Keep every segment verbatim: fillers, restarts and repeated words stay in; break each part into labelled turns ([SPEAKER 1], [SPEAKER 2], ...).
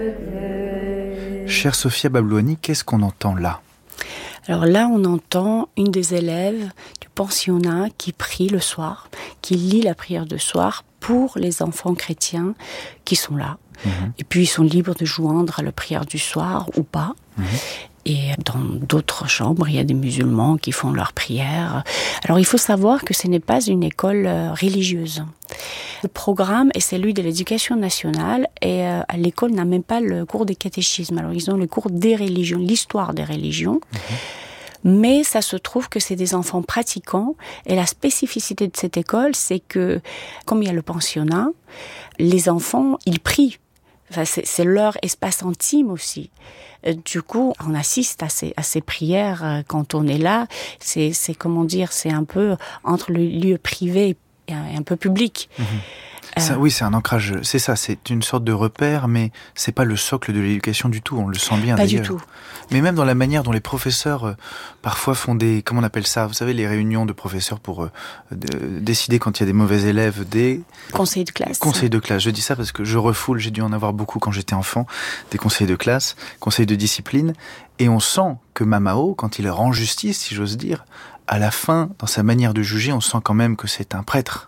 [SPEAKER 1] Chère Sophia Bablouani, qu'est-ce qu'on entend là ?
[SPEAKER 2] Alors là, on entend une des élèves du pensionnat qui prie le soir, qui lit la prière de soir pour les enfants chrétiens qui sont là. Mmh. Et puis, ils sont libres de joindre à la prière du soir ou pas. Mmh. Et dans d'autres chambres, il y a des musulmans qui font leur prière. Alors, il faut savoir que ce n'est pas une école religieuse. Le programme est celui de l'éducation nationale et euh, l'école n'a même pas le cours des catéchismes. Alors, ils ont le cours des religions, l'histoire des religions. Mmh. Mais ça se trouve que c'est des enfants pratiquants. Et la spécificité de cette école, c'est que, comme il y a le pensionnat, les enfants, ils prient. Enfin, c'est, c'est leur espace intime aussi. Du coup, on assiste à ces, à ces prières quand on est là. C'est, c'est comment dire, c'est un peu entre le lieu privé et un, et un peu public.
[SPEAKER 1] Mmh. Ça, euh... Oui, c'est un ancrage, c'est ça, c'est une sorte de repère, mais c'est pas le socle de l'éducation du tout, on le sent bien
[SPEAKER 2] pas
[SPEAKER 1] d'ailleurs.
[SPEAKER 2] Du tout.
[SPEAKER 1] Mais même dans la manière dont les professeurs euh, parfois font des, comment on appelle ça, vous savez, les réunions de professeurs pour euh, de, décider quand il y a des mauvais élèves, des...
[SPEAKER 2] Conseils de classe.
[SPEAKER 1] Conseils de classe, je dis ça parce que je refoule, j'ai dû en avoir beaucoup quand j'étais enfant, des conseils de classe, conseils de discipline, et on sent que Mamao, quand il rend justice, si j'ose dire, à la fin, dans sa manière de juger, on sent quand même que c'est un prêtre.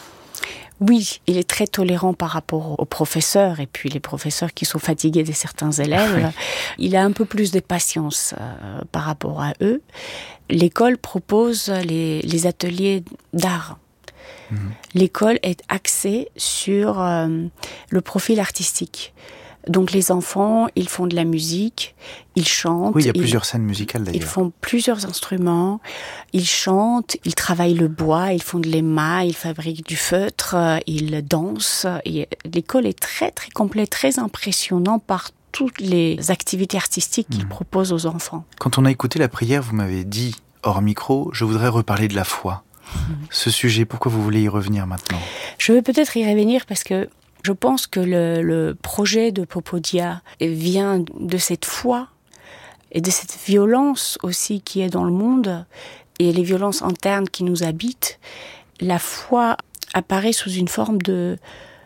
[SPEAKER 2] Oui, il est très tolérant par rapport aux professeurs et puis les professeurs qui sont fatigués de certains élèves. Oui. Il a un peu plus de patience euh, par rapport à eux. L'école propose les, les ateliers d'art. Mmh. L'école est axée sur euh, le profil artistique. Donc les enfants, ils font de la musique, ils chantent.
[SPEAKER 1] Oui, il y a
[SPEAKER 2] ils,
[SPEAKER 1] plusieurs scènes musicales d'ailleurs.
[SPEAKER 2] Ils font plusieurs instruments, ils chantent, ils travaillent le bois, ils font de l'émail, ils fabriquent du feutre, ils dansent. Et l'école est très très complète, très impressionnante par toutes les activités artistiques qu'ils mmh. proposent aux enfants.
[SPEAKER 1] Quand on a écouté la prière, vous m'avez dit, hors micro, je voudrais reparler de la foi. Mmh. Ce sujet, pourquoi vous voulez y revenir maintenant ?
[SPEAKER 2] Je veux peut-être y revenir parce que je pense que le, le projet de Popodia vient de cette foi et de cette violence aussi qui est dans le monde et les violences internes qui nous habitent. La foi apparaît sous une forme de,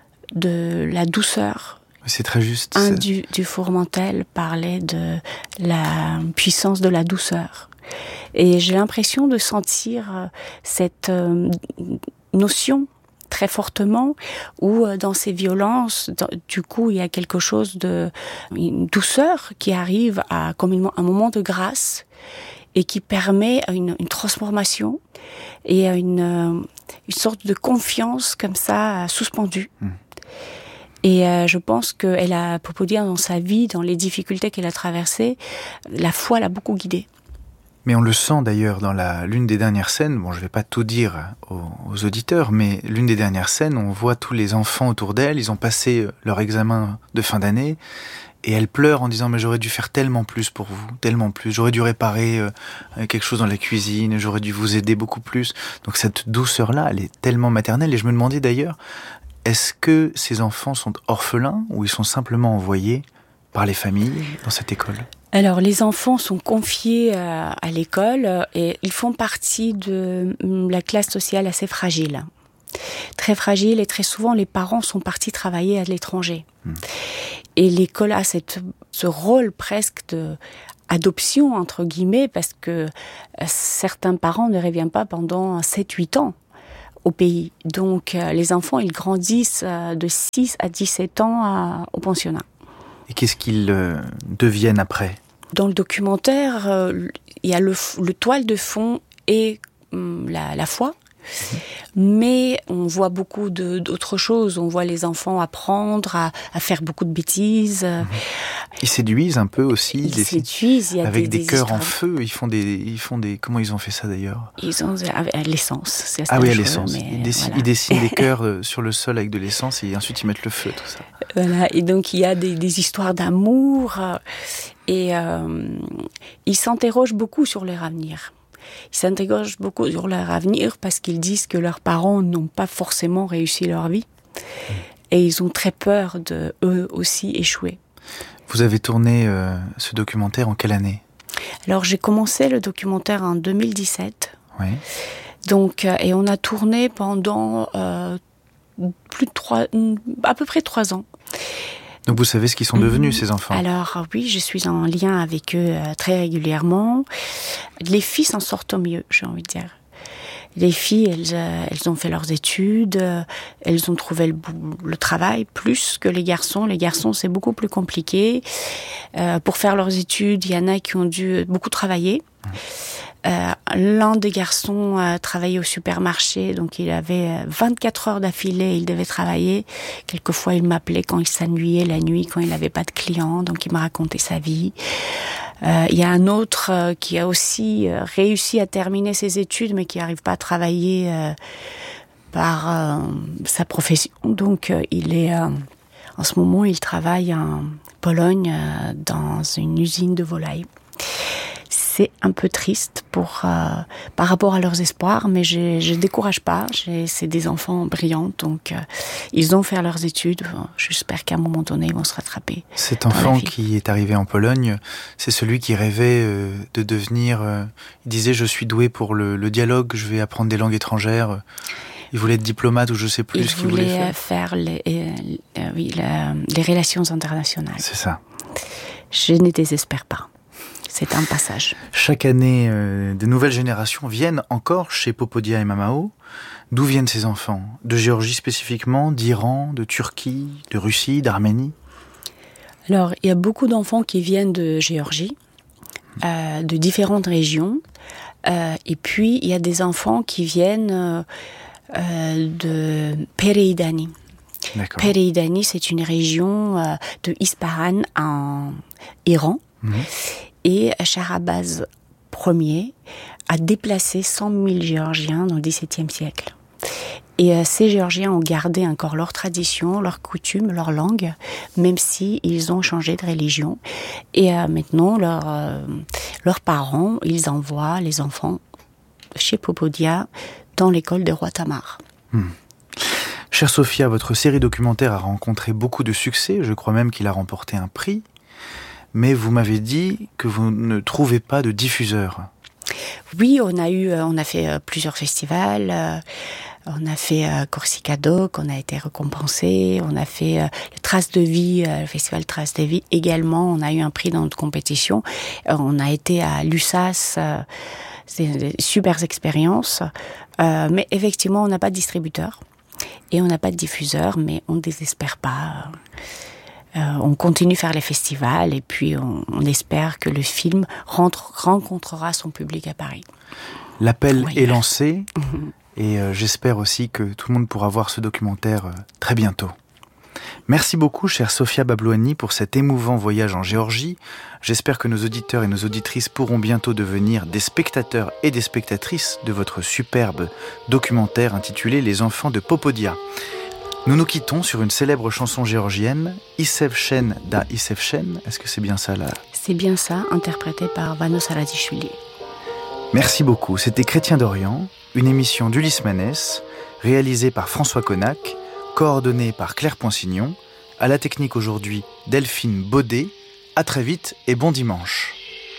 [SPEAKER 2] de la douceur.
[SPEAKER 1] C'est très juste.
[SPEAKER 2] Un du, du Fourmentel parlait de la puissance de la douceur. Et j'ai l'impression de sentir cette euh, notion très fortement, où dans ces violences, du coup, il y a quelque chose de, une douceur qui arrive à, comme un moment de grâce et qui permet une, une transformation et une, une sorte de confiance comme ça, suspendue. Mmh. Et euh, je pense qu'elle a, Popodia, dans sa vie, dans les difficultés qu'elle a traversées, la foi l'a beaucoup guidée.
[SPEAKER 1] Mais on le sent d'ailleurs dans la, l'une des dernières scènes, bon je ne vais pas tout dire aux, aux auditeurs, mais l'une des dernières scènes, on voit tous les enfants autour d'elle, ils ont passé leur examen de fin d'année, et elle pleure en disant « mais j'aurais dû faire tellement plus pour vous, tellement plus, j'aurais dû réparer euh, quelque chose dans la cuisine, j'aurais dû vous aider beaucoup plus ». Donc cette douceur-là, elle est tellement maternelle, et je me demandais d'ailleurs, est-ce que ces enfants sont orphelins, ou ils sont simplement envoyés par les familles dans cette école ?
[SPEAKER 2] Alors, les enfants sont confiés à, à l'école et ils font partie de la classe sociale assez fragile. Très fragile et très souvent, les parents sont partis travailler à l'étranger. Mmh. Et l'école a cette, ce rôle presque de adoption, entre guillemets, parce que certains parents ne reviennent pas pendant sept huit ans au pays. Donc, les enfants, ils grandissent de six à dix-sept ans à, au pensionnat.
[SPEAKER 1] Et qu'est-ce qu'ils euh, deviennent après ?
[SPEAKER 2] Dans le documentaire, euh, il y a le, le toile de fond et hum, la, la foi. Mmh. Mais on voit beaucoup de, d'autres choses. On voit les enfants apprendre à, à faire beaucoup de bêtises. Mmh.
[SPEAKER 1] Ils séduisent un peu aussi.
[SPEAKER 2] Ils
[SPEAKER 1] des,
[SPEAKER 2] séduisent. Il y a
[SPEAKER 1] avec
[SPEAKER 2] des,
[SPEAKER 1] des, des cœurs en feu. Ils font des, ils font des. Comment ils ont fait ça d'ailleurs ?
[SPEAKER 2] Ils ont à l'essence. C'est
[SPEAKER 1] ah oui, à l'essence.
[SPEAKER 2] Mais
[SPEAKER 1] ils, dessinent,
[SPEAKER 2] voilà.
[SPEAKER 1] ils dessinent des cœurs sur le sol avec de l'essence et ensuite ils mettent le feu, tout ça.
[SPEAKER 2] Voilà. Et donc il y a des, des histoires d'amour et euh, ils s'interrogent beaucoup sur leur avenir. Ils s'interrogent beaucoup sur leur avenir parce qu'ils disent que leurs parents n'ont pas forcément réussi leur vie. Mmh. Et ils ont très peur de, eux aussi, échouer.
[SPEAKER 1] Vous avez tourné euh, ce documentaire en quelle année ?
[SPEAKER 2] Alors, j'ai commencé le documentaire en deux mille dix-sept.
[SPEAKER 1] Oui.
[SPEAKER 2] Donc, euh, et on a tourné pendant euh, plus de trois, à peu près trois ans.
[SPEAKER 1] Donc vous savez ce qu'ils sont devenus,
[SPEAKER 2] mmh.
[SPEAKER 1] ces enfants?
[SPEAKER 2] Alors oui, je suis en lien avec eux euh, très régulièrement. Les filles s'en sortent au mieux, j'ai envie de dire. Les filles, elles, euh, elles ont fait leurs études, euh, elles ont trouvé le, le travail plus que les garçons. Les garçons, c'est beaucoup plus compliqué. Euh, pour faire leurs études, il y en a qui ont dû beaucoup travailler. Euh, l'un des garçons euh, travaillait au supermarché, donc il avait vingt-quatre heures d'affilée, il devait travailler. Quelquefois, il m'appelait quand il s'ennuyait la nuit, quand il n'avait pas de clients, donc il me racontait sa vie. Euh, il y a un autre euh, qui a aussi euh, réussi à terminer ses études, mais qui n'arrive pas à travailler euh, par euh, sa profession. Donc, euh, il est, euh, en ce moment, il travaille en Pologne euh, dans une usine de volailles. C'est un peu triste pour, euh, par rapport à leurs espoirs, mais je ne décourage pas. J'ai, c'est des enfants brillants, donc euh, ils ont fait leurs études. J'espère qu'à un moment donné, ils vont se rattraper.
[SPEAKER 1] Cet enfant qui est arrivé en Pologne, c'est celui qui rêvait euh, de devenir... Euh, il disait, je suis doué pour le, le dialogue, je vais apprendre des langues étrangères. Il voulait être diplomate ou je ne sais plus
[SPEAKER 2] il
[SPEAKER 1] ce qu'il voulait faire.
[SPEAKER 2] Il voulait faire les, euh, euh, oui, la, les relations internationales.
[SPEAKER 1] C'est ça.
[SPEAKER 2] Je ne désespère pas. C'est un passage.
[SPEAKER 1] Chaque année, euh, de nouvelles générations viennent encore chez Popodia et Mamao. D'où viennent ces enfants? De Géorgie spécifiquement, d'Iran, de Turquie, de Russie, d'Arménie?
[SPEAKER 2] Alors, il y a beaucoup d'enfants qui viennent de Géorgie, euh, de différentes régions. Euh, et puis, il y a des enfants qui viennent euh, euh, de Pereidani.
[SPEAKER 1] D'accord.
[SPEAKER 2] Pereidani, c'est une région euh, de Ispahan en Iran. Mmh. Et Shahrbaz Ier a déplacé cent mille Géorgiens dans le dix-septième siècle. Et euh, ces Géorgiens ont gardé encore leurs traditions, leurs coutumes, leur langue, même si ils ont changé de religion. Et euh, maintenant, leur, euh, leurs parents, ils envoient les enfants chez Popodia dans l'école des rois Tamar.
[SPEAKER 1] Hmm. Chère Sophia, votre série documentaire a rencontré beaucoup de succès. Je crois même qu'il a remporté un prix. Mais vous m'avez dit que vous ne trouvez pas de diffuseur.
[SPEAKER 2] Oui, on a eu, on a fait plusieurs festivals. On a fait Corsica Doc, on a été récompensé. On a fait le Traces de Vie, le festival Traces de Vie également. On a eu un prix dans notre compétition. On a été à l'U S A S. C'est une super expérience. Mais effectivement, on n'a pas de distributeur et on n'a pas de diffuseur, mais on ne désespère pas. Euh, on continue à faire les festivals et puis on, on espère que le film rentre, rencontrera son public à Paris.
[SPEAKER 1] L'appel
[SPEAKER 2] oui.
[SPEAKER 1] est lancé mmh. et euh, j'espère aussi que tout le monde pourra voir ce documentaire euh, très bientôt. Merci beaucoup, chère Sophia Bablouani, pour cet émouvant voyage en Géorgie. J'espère que nos auditeurs et nos auditrices pourront bientôt devenir des spectateurs et des spectatrices de votre superbe documentaire intitulé « Les enfants de Popodia ». Nous nous quittons sur une célèbre chanson géorgienne, Isev Shen da Isev Shen. Est-ce que c'est bien ça là?
[SPEAKER 2] C'est bien ça, interprété par Vano Saradishvili.
[SPEAKER 1] Merci beaucoup. C'était Chrétien d'Orient, une émission d'Ulysse Manès, réalisée par François Connac, coordonnée par Claire Poinsignon, à la technique aujourd'hui Delphine Baudet. À très vite et bon dimanche.